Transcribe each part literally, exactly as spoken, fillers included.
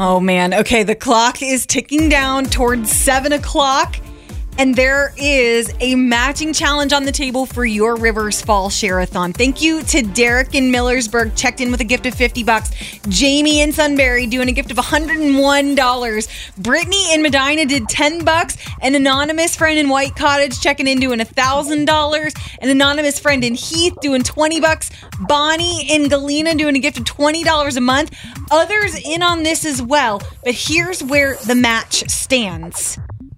Oh, man. Okay, the clock is ticking down towards seven o'clock, and there is a matching challenge on the table for your Rivers Fall Share-a-thon. Thank you to Derek in Millersburg, checked in with a gift of fifty bucks. Jamie in Sunbury doing a gift of one hundred one dollars. Brittany in Medina did ten bucks. An anonymous friend in White Cottage checking in doing one thousand dollars. An anonymous friend in Heath doing twenty bucks. Bonnie in Galena doing a gift of twenty dollars a month. Others in on this as well. But here's where the match stands.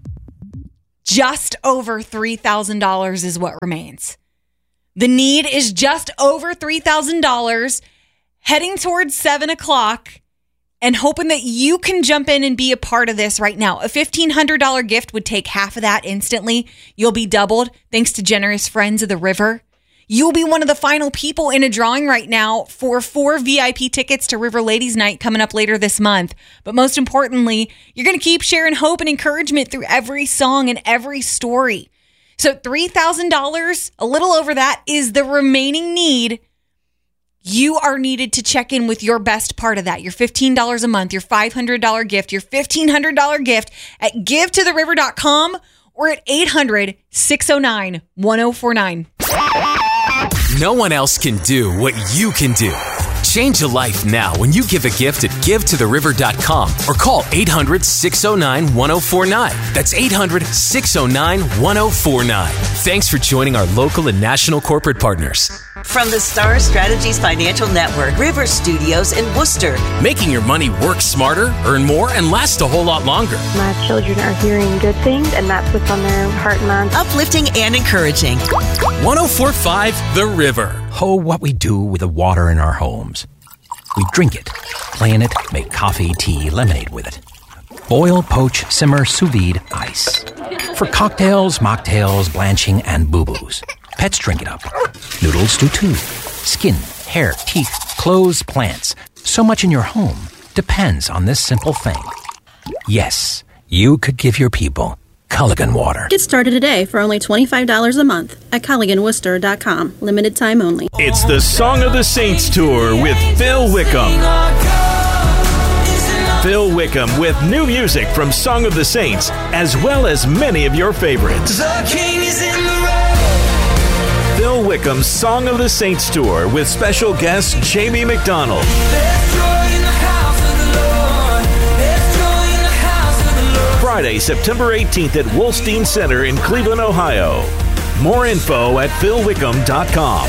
Just over three thousand dollars is what remains. The need is just over three thousand dollars, heading towards seven o'clock, and hoping that you can jump in and be a part of this right now. A fifteen hundred dollars gift would take half of that instantly. You'll be doubled thanks to generous friends of the river. You'll be one of the final people in a drawing right now for four V I P tickets to River Ladies Night coming up later this month. But most importantly, you're going to keep sharing hope and encouragement through every song and every story. So three thousand dollars, a little over that, is the remaining need. You are needed to check in with your best part of that, your fifteen dollars a month, your five hundred dollars gift, your fifteen hundred dollars gift at give to the river dot com or at eight hundred, six oh nine, one oh four nine. No one else can do what you can do. Change a life now when you give a gift at give to the river dot com or call eight hundred, six oh nine, one oh four nine. That's eight hundred, six oh nine, one oh four nine. Thanks for joining our local and national corporate partners. From the Star Strategies Financial Network, River Studios in Worcester. Making your money work smarter, earn more, and last a whole lot longer. My children are hearing good things, and that's what's on their heart and mind. Uplifting and encouraging. one oh four point five The River. Oh, what we do with the water in our homes. We drink it, play in it, make coffee, tea, lemonade with it. Boil, poach, simmer, sous vide, ice. For cocktails, mocktails, blanching, and boo-boos. Pets drink it up. Noodles do too. Skin, hair, teeth, clothes, plants. So much in your home depends on this simple thing. Yes, you could give your people Culligan water. Get started today for only twenty-five dollars a month at Culligan Worcester dot com. Limited time only. It's the Song of the Saints Tour with Phil Wickham. Phil Wickham with new music from Song of the Saints, as well as many of your favorites. The King is in the road. Phil Wickham's Song of the Saints Tour with special guest Jamie McDonald. There's joy in the house of the Lord. There's joy in the house of the Lord. Friday, September eighteenth at Wolstein Center in Cleveland, Ohio. More info at phil wickham dot com.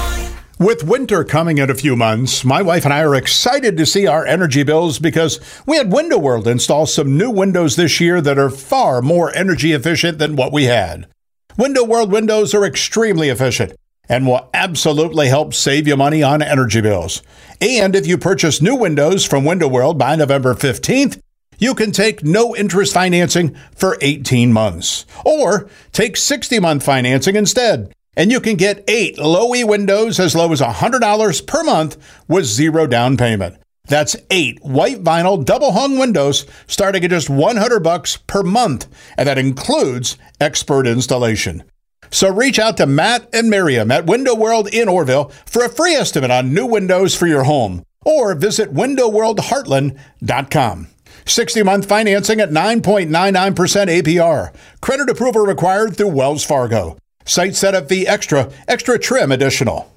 With winter coming in a few months, my wife and I are excited to see our energy bills because we had Window World install some new windows this year that are far more energy efficient than what we had. Window World windows are extremely efficient and will absolutely help save you money on energy bills. And if you purchase new windows from Window World by November fifteenth, you can take no interest financing for eighteen months. Or take sixty-month financing instead. And you can get eight Low-E windows as low as one hundred dollars per month with zero down payment. That's eight white vinyl double-hung windows starting at just one hundred bucks per month, and that includes expert installation. So reach out to Matt and Miriam at Window World in Orville for a free estimate on new windows for your home, or visit window world heartland dot com. sixty-month financing at nine point nine nine percent A P R. Credit approval required through Wells Fargo. Site setup fee extra, extra trim additional.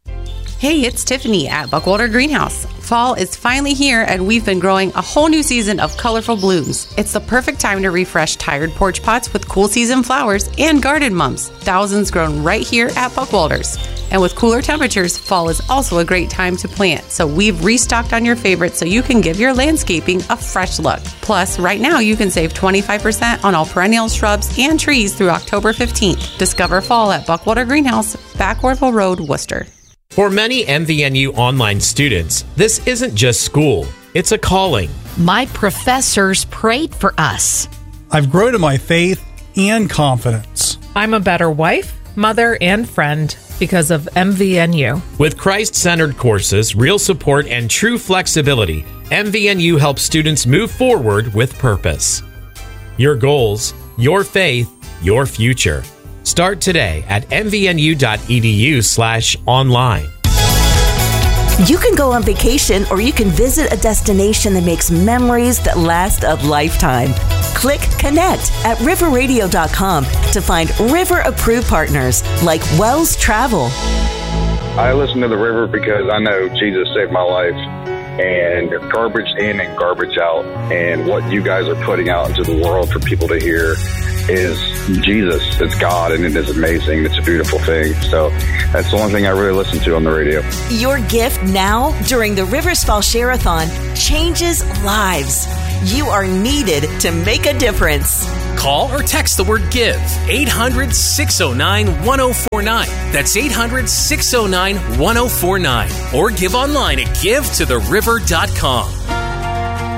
Hey, it's Tiffany at Buckwater Greenhouse. Fall is finally here, and we've been growing a whole new season of colorful blooms. It's the perfect time to refresh tired porch pots with cool season flowers and garden mums. Thousands grown right here at Buckwalters. And with cooler temperatures, fall is also a great time to plant. So we've restocked on your favorites so you can give your landscaping a fresh look. Plus, right now you can save twenty-five percent on all perennial shrubs and trees through October fifteenth. Discover fall at Buckwater Greenhouse, Back Orville Road, Worcester. For many M V N U online students, this isn't just school, it's a calling. My professors prayed for us. I've grown in my faith and confidence. I'm a better wife, mother, and friend because of M V N U. With Christ-centered courses, real support, and true flexibility, M V N U helps students move forward with purpose. Your goals, your faith, your future. Start today at m v n u dot e d u slash online. You can go on vacation or you can visit a destination that makes memories that last a lifetime. Click Connect at river radio dot com to find River-approved partners like Wells Travel. I listen to the River because I know Jesus saved my life, and garbage in and garbage out, and what you guys are putting out into the world for people to hear is Jesus. It's God, and it is amazing. It's a beautiful thing. So that's the only thing I really listen to on the radio. Your gift now during the Rivers Fall Share-a-thon changes lives. You are needed to make a difference. Call or text the word GIVE, eight hundred, six oh nine, one oh four nine. That's eight hundred, six oh nine, one oh four nine. Or give online at give to the river dot com.